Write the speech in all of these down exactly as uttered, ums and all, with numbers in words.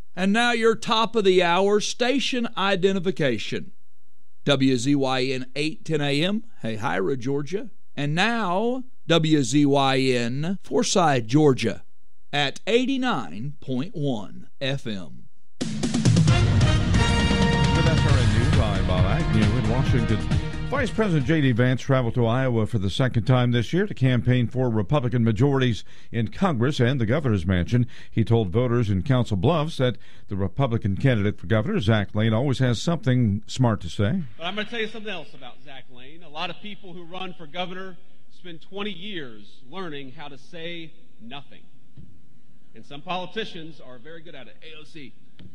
And now your top of the hour station identification. W Z Y N eight ten A M, Hahira, Georgia. And now W Z Y N Forsyth, Georgia at eighty-nine point one F M. With S R N News, I'm Bob Agnew in Washington. Vice President J D. Vance traveled to Iowa for the second time this year to campaign for Republican majorities in Congress and the governor's mansion. He told voters in Council Bluffs that the Republican candidate for governor, Zach Lane, always has something smart to say. But I'm going to tell you something else about Zach Lane. A lot of people who run for governor spend twenty years learning how to say nothing. And some politicians are very good at it. A O C.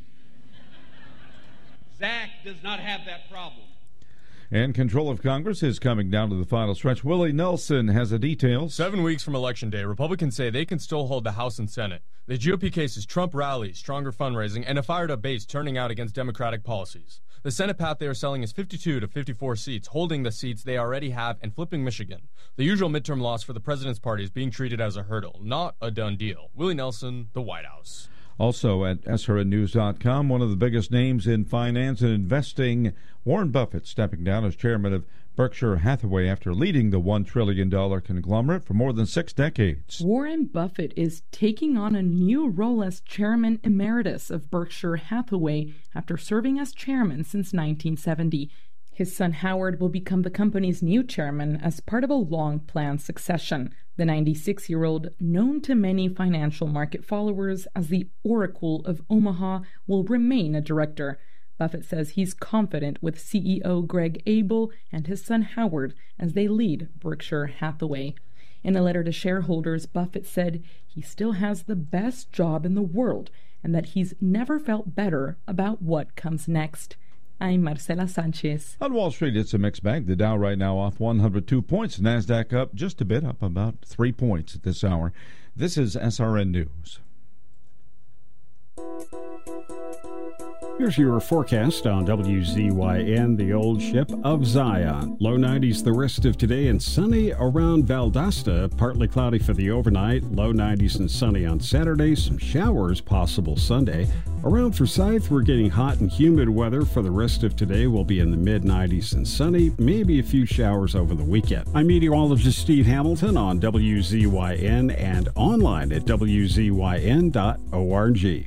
Zach does not have that problem. And control of Congress is coming down to the final stretch. Willie Nelson has the details. Seven weeks from Election Day, Republicans say they can still hold the House and Senate. The G O P case is Trump rallies, stronger fundraising, and a fired-up base turning out against Democratic policies. The Senate path they are selling is fifty-two to fifty-four seats, holding the seats they already have and flipping Michigan. The usual midterm loss for the president's party is being treated as a hurdle, not a done deal. Willie Nelson, the White House. Also at S R N news dot com, one of the biggest names in finance and investing, Warren Buffett, stepping down as chairman of Berkshire Hathaway after leading the one trillion dollars conglomerate for more than six decades. Warren Buffett is taking on a new role as chairman emeritus of Berkshire Hathaway after serving as chairman since nineteen seventy. His son Howard will become the company's new chairman as part of a long-planned succession. The ninety-six-year-old, known to many financial market followers as the Oracle of Omaha, will remain a director. Buffett says he's confident with C E O Greg Abel and his son Howard as they lead Berkshire Hathaway. In a letter to shareholders, Buffett said he still has the best job in the world and that he's never felt better about what comes next. I'm Marcela Sanchez. On Wall Street, it's a mixed bag. The Dow right now off one hundred two points. NASDAQ up just a bit, up about three points at this hour. This is S R N News. Here's your forecast on W Z Y N, the old ship of Zion. Low nineties the rest of today and sunny around Valdosta. Partly cloudy for the overnight. Low nineties and sunny on Saturday. Some showers possible Sunday. Around Forsyth, we're getting hot and humid weather for the rest of today. We'll be in the mid nineties and sunny. Maybe a few showers over the weekend. I'm meteorologist Steve Hamilton on W Z Y N and online at W Z Y N dot org.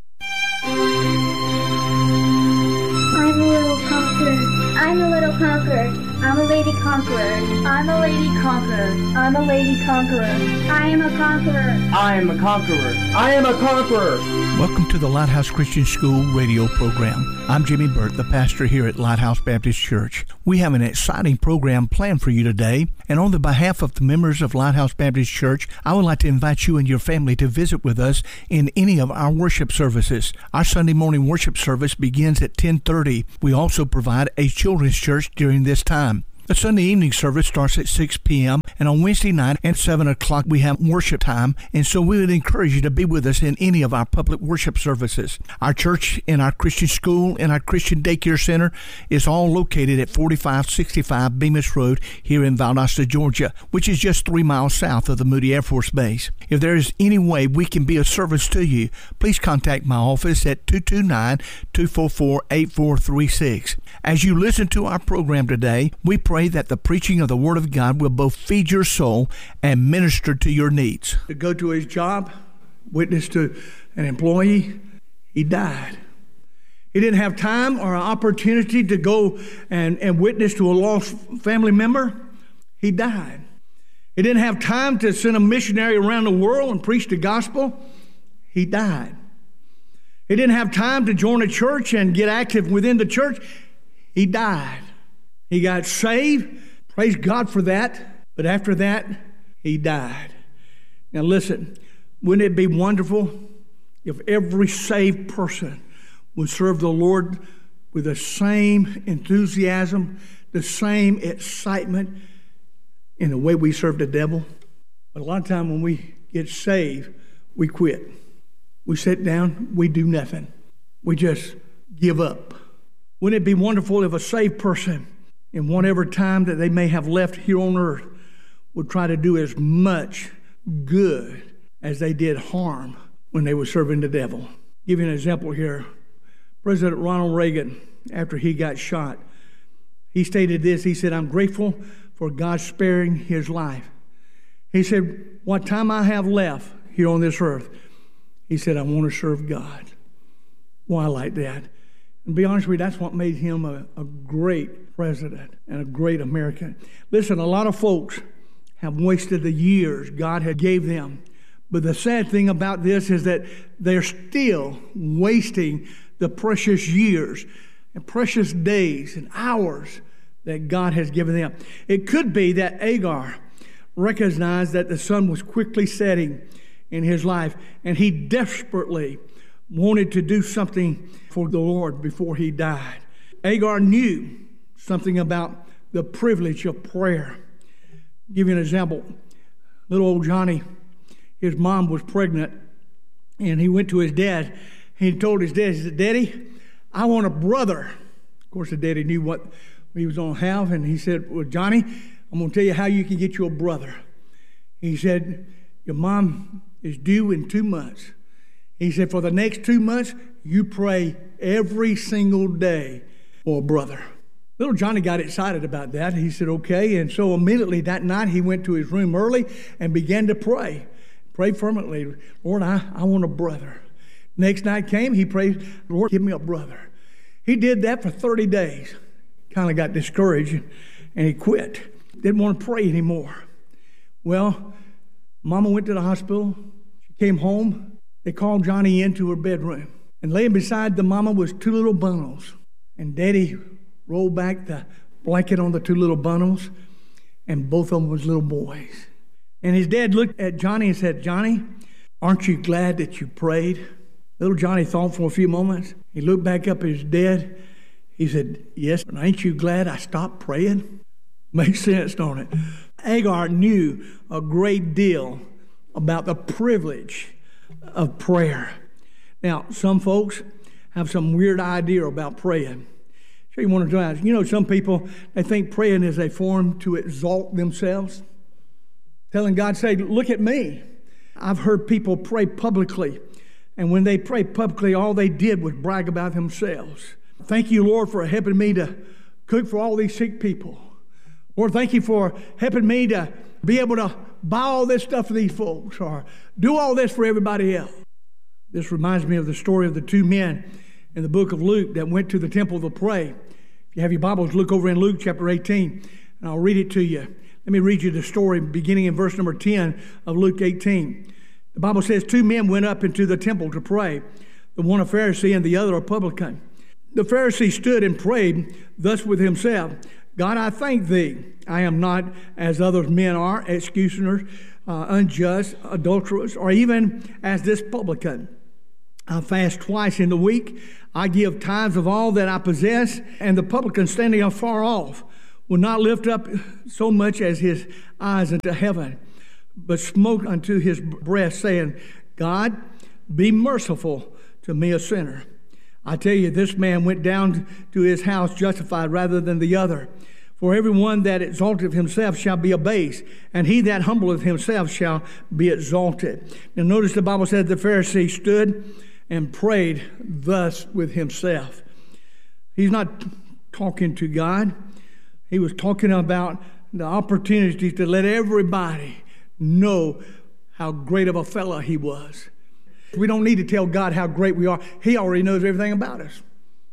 I'm a little conqueror. I'm a little conqueror. I'm a lady conqueror. I'm a lady conqueror. I'm a lady conqueror. I am a conqueror. I am a conqueror. I am a conqueror. Welcome to the Lighthouse Christian School radio program. I'm Jimmy Burt, the pastor here at Lighthouse Baptist Church. We have an exciting program planned for you today, and on the behalf of the members of Lighthouse Baptist Church, I would like to invite you and your family to visit with us in any of our worship services. Our Sunday morning worship service begins at ten thirty. We also provide a children's church during this time. The Sunday evening service starts at six p.m. and on Wednesday night at seven o'clock we have worship time, and so we would encourage you to be with us in any of our public worship services. Our church and our Christian school and our Christian daycare center is all located at forty-five sixty-five Bemis Road here in Valdosta, Georgia, which is just three miles south of the Moody Air Force Base. If there is any way we can be of service to you, please contact my office at two two nine, two four four, eight four three six. As you listen to our program today, we pray that the preaching of the Word of God will both feed your soul and minister to your needs. To go to his job, witness to an employee, he died. He didn't have time or an opportunity to go and, and witness to a lost family member. He died. He didn't have time to send a missionary around the world and preach the gospel. He died. He didn't have time to join a church and get active within the church. He died. He got saved. Praise God for that. But after that, he died. Now listen, wouldn't it be wonderful if every saved person would serve the Lord with the same enthusiasm, the same excitement in the way we serve the devil? But a lot of time when we get saved, we quit. We sit down, we do nothing. We just give up. Wouldn't it be wonderful if a saved person, in whatever time that they may have left here on earth, would try to do as much good as they did harm when they were serving the devil? Give you an example here. President Ronald Reagan, after he got shot, he stated this. He said, I'm grateful for God sparing his life. He said, what time I have left here on this earth, he said, I want to serve God. Well, I like that. And to be honest with you, that's what made him a, a great president and a great American. Listen, a lot of folks have wasted the years God had gave them. But the sad thing about this is that they're still wasting the precious years and precious days and hours that God has given them. It could be that Agar recognized that the sun was quickly setting in his life, and he desperately wanted to do something for the Lord before he died. Agar knew something about the privilege of prayer. I'll give you an example. Little old Johnny, his mom was pregnant, and he went to his dad. He told his dad, he said, Daddy, I want a brother. Of course, the daddy knew what he was going to have, and he said, well, Johnny, I'm going to tell you how you can get you a brother. He said, your mom is due in two months. He said, for the next two months, you pray every single day for a brother. Little Johnny got excited about that. He said, okay. And so immediately that night, he went to his room early and began to pray. Prayed fervently, Lord, I, I want a brother. Next night came, he prayed, Lord, give me a brother. He did that for thirty days. Kind of got discouraged, and he quit. Didn't want to pray anymore. Well, Mama went to the hospital. She came home. They called Johnny into her bedroom. And laying beside the mama was two little bundles. And Daddy rolled back the blanket on the two little bundles, and both of them was little boys. And his dad looked at Johnny and said, Johnny, aren't you glad that you prayed? Little Johnny thought for a few moments. He looked back up at his dad. He said, yes, but ain't you glad I stopped praying? Makes sense, don't it? Agar knew a great deal about the privilege of prayer. Now, some folks have some weird idea about praying. Show you one or two times. You know, some people, they think praying is a form to exalt themselves. Telling God, say, look at me. I've heard people pray publicly, and when they pray publicly, all they did was brag about themselves. Thank you, Lord, for helping me to cook for all these sick people. Lord, thank you for helping me to be able to buy all this stuff for these folks or do all this for everybody else. This reminds me of the story of the two men in the book of Luke that went to the temple to pray. If you have your Bibles, look over in Luke chapter eighteen, and I'll read it to you. Let me read you the story beginning in verse number ten of Luke eighteen. The Bible says, two men went up into the temple to pray, the one a Pharisee and the other a publican. The Pharisee stood and prayed thus with himself, God, I thank thee. I am not as other men are, executioners, uh, unjust, adulterers, or even as this publican. I fast twice in the week. I give tithes of all that I possess, and the publican standing afar off will not lift up so much as his eyes unto heaven, but smote unto his breast, saying, God, be merciful to me, a sinner. I tell you, this man went down to his house justified rather than the other. For everyone that exalteth himself shall be abased, and he that humbleth himself shall be exalted. Now notice the Bible said the Pharisee stood and prayed thus with himself. He's not talking to God. He was talking about the opportunity to let everybody know how great of a fellow he was. We don't need to tell God how great we are. He already knows everything about us.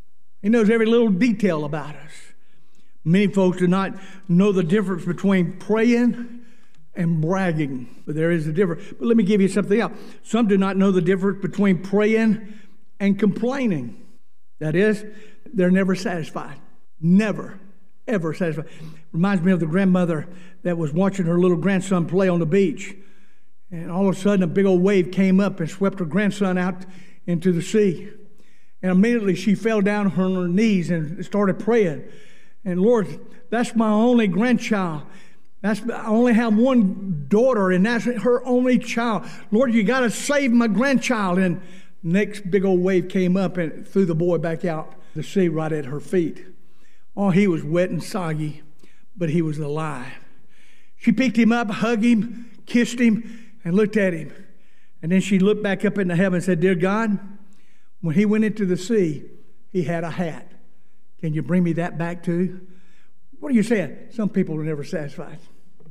He knows every little detail about us. Many folks do not know the difference between praying and bragging, but there is a difference. But let me give you something else. Some do not know the difference between praying and complaining. That is, they're never satisfied. Never, ever satisfied. Reminds me of the grandmother that was watching her little grandson play on the beach. And all of a sudden, a big old wave came up and swept her grandson out into the sea. And immediately she fell down on her knees and started praying. And Lord, that's my only grandchild. That's, I only have one daughter, and that's her only child. Lord, you got to save my grandchild. And next big old wave came up and threw the boy back out the sea right at her feet. Oh, he was wet and soggy, but he was alive. She picked him up, hugged him, kissed him, and looked at him. And then she looked back up into heaven and said, Dear God, When he went into the sea, he had a hat. Can you bring me that back too? What are you saying? Some people are never satisfied.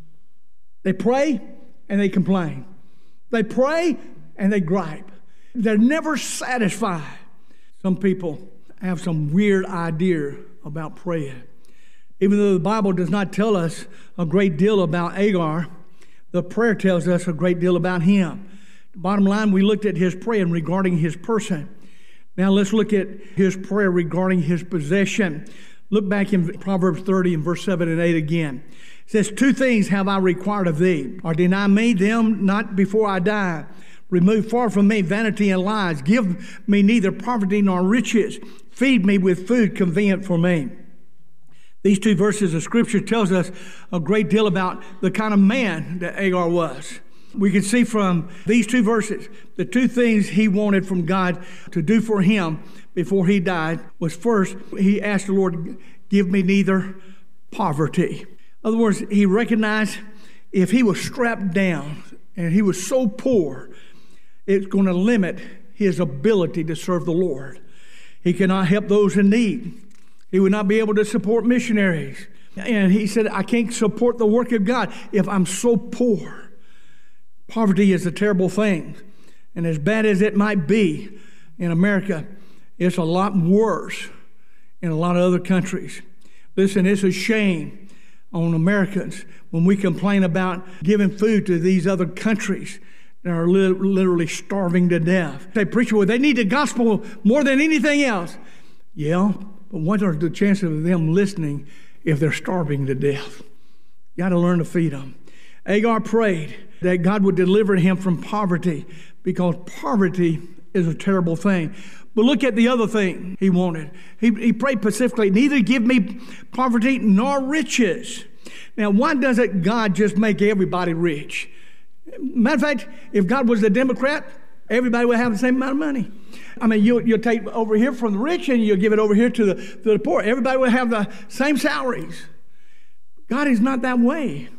They pray and they complain. They pray and they gripe. They're never satisfied. Some people have some weird idea about praying. Even though the Bible does not tell us a great deal about Agar, the prayer tells us a great deal about him. Bottom line, we looked at his praying regarding his person. Now let's look at his prayer regarding his possession. Look back in Proverbs thirty and verse seven and eight again. It says, two things have I required of thee, or deny me them not before I die. Remove far from me vanity and lies. Give me neither poverty nor riches. Feed me with food convenient for me. These two verses of Scripture tells us a great deal about the kind of man that Agar was. We can see from these two verses, the two things he wanted from God to do for him before he died was, first, he asked the Lord, give me neither poverty. In other words, he recognized if he was strapped down and he was so poor, it's going to limit his ability to serve the Lord. He cannot help those in need. He would not be able to support missionaries. And he said, I can't support the work of God if I'm so poor. Poverty is a terrible thing. And as bad as it might be in America, it's a lot worse in a lot of other countries. Listen, it's a shame on Americans when we complain about giving food to these other countries that are li- literally starving to death. They preach, well, they need the gospel more than anything else. Yeah, but what are the chances of them listening if they're starving to death? You got to learn to feed them. Agar prayed that God would deliver him from poverty because poverty is a terrible thing. But look at the other thing he wanted. He, he prayed specifically, neither give me poverty nor riches. Now, why doesn't God just make everybody rich? Matter of fact, if God was a Democrat, everybody would have the same amount of money. I mean, you'll, you'll take over here from the rich and you'll give it over here to the, to the poor. Everybody would have the same salaries. God is not that way.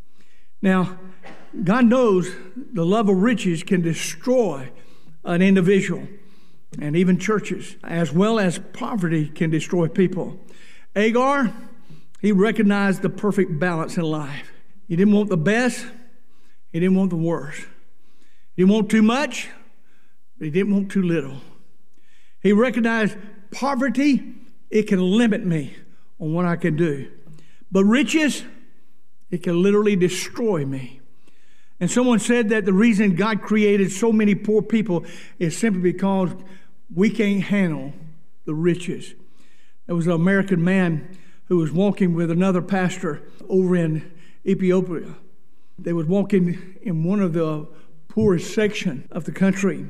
Now, God knows the love of riches can destroy an individual and even churches, as well as poverty can destroy people. Agar, he recognized the perfect balance in life. He didn't want the best. He didn't want the worst. He didn't want too much, but he didn't want too little. He recognized poverty, it can limit me on what I can do. But riches, it can literally destroy me. And someone said that the reason God created so many poor people is simply because we can't handle the riches. There was an American man who was walking with another pastor over in Ethiopia. They was walking in one of the poorest section of the country.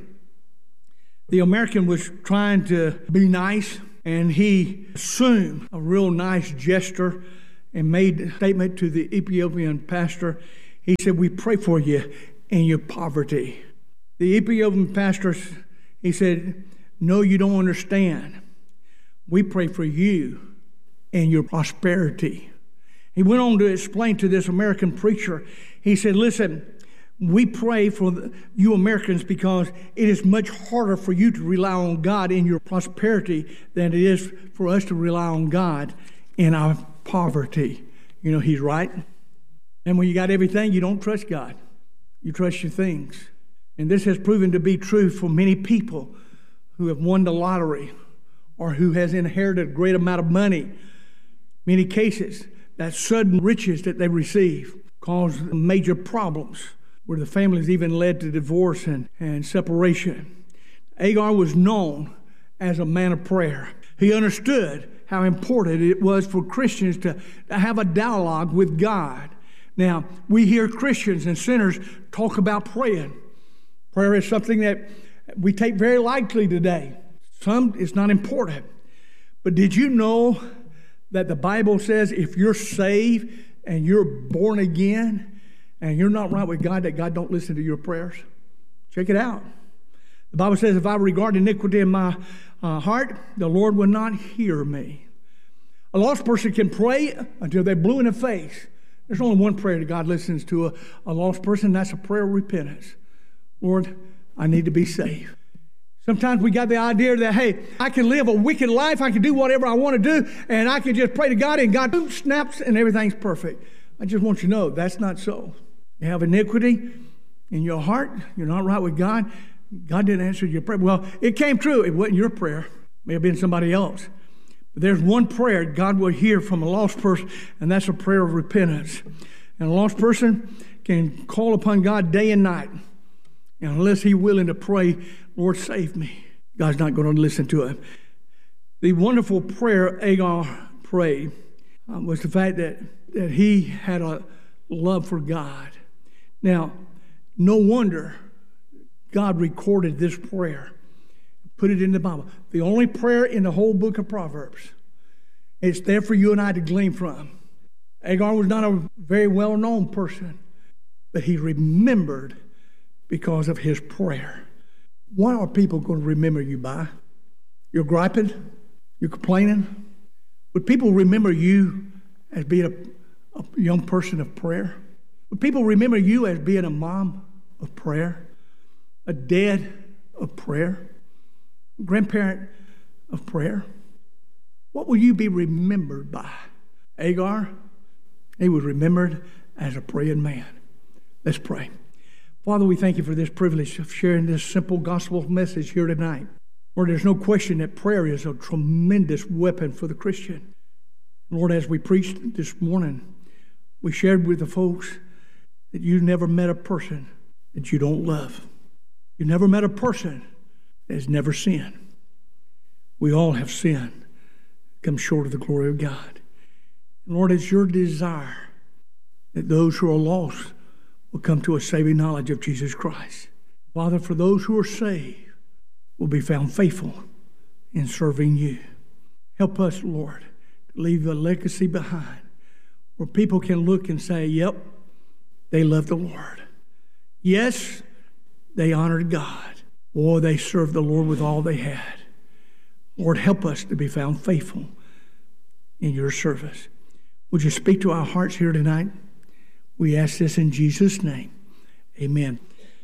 The American was trying to be nice, and he assumed a real nice gesture and made a statement to the Ethiopian pastor. He said, we pray for you in your poverty. The Ethiopian pastor, he said, no, you don't understand. We pray for you in your prosperity. He went on to explain to this American preacher, he said, listen, we pray for the, you Americans because it is much harder for you to rely on God in your prosperity than it is for us to rely on God in our poverty. You know, he's right. And when you got everything, you don't trust God. You trust your things. And this has proven to be true for many people who have won the lottery or who has inherited a great amount of money. Many cases, that sudden riches that they receive cause major problems where the families even led to divorce and, and separation. Agar was known as a man of prayer. He understood how important it was for Christians to, to have a dialogue with God. Now, we hear Christians and sinners talk about praying. Prayer is something that we take very lightly today. Some, it's not important. But did you know that the Bible says if you're saved and you're born again and you're not right with God, that God don't listen to your prayers? Check it out. The Bible says, if I regard iniquity in my uh, heart, the Lord will not hear me. A lost person can pray until they're blue in the face. There's only one prayer that God listens to, a, a lost person. That's a prayer of repentance. Lord, I need to be saved. Sometimes we got the idea that, hey, I can live a wicked life, I can do whatever I want to do, and I can just pray to God, and God boom, snaps, and everything's perfect. I just want you to know that's not so. You have iniquity in your heart, you're not right with God, God didn't answer your prayer. Well, it came true. It wasn't your prayer. It may have been somebody else. But there's one prayer God will hear from a lost person, and that's a prayer of repentance. And a lost person can call upon God day and night. And unless he's willing to pray, Lord, save me, God's not going to listen to him. The wonderful prayer Agar prayed uh, was the fact that, that he had a love for God. Now, no wonder God recorded this prayer, put it in the Bible. The only prayer in the whole book of Proverbs. It's there for you and I to glean from. Agar was not a very well-known person, but he remembered because of his prayer. What are people going to remember you by? You're griping? You're complaining? Would people remember you as being a, a young person of prayer? Would people remember you as being a mom of prayer? A dad of prayer? A grandparent of prayer? What will you be remembered by? Agar, he was remembered as a praying man. Let's pray. Father, we thank you for this privilege of sharing this simple gospel message here tonight. Lord, there's no question that prayer is a tremendous weapon for the Christian. Lord, as we preached this morning, we shared with the folks that you never met a person that you don't love. You never met a person that has never sinned. We all have sinned, come short of the glory of God. And Lord, it's your desire that those who are lost will come to a saving knowledge of Jesus Christ. Father, for those who are saved will be found faithful in serving you. Help us, Lord, to leave a legacy behind where people can look and say, yep, they love the Lord. Yes, they honored God. Or they served the Lord with all they had. Lord, help us to be found faithful in your service. Would you speak to our hearts here tonight? We ask this in Jesus' name. Amen.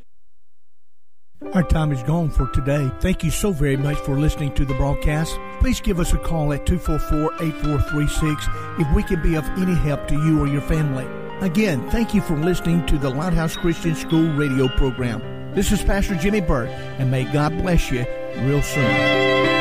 Our time is gone for today. Thank you so very much for listening to the broadcast. Please give us a call at two four four, eight four three six if we can be of any help to you or your family. Again, thank you for listening to the Lighthouse Christian School radio program. This is Pastor Jimmy Burt, and may God bless you real soon.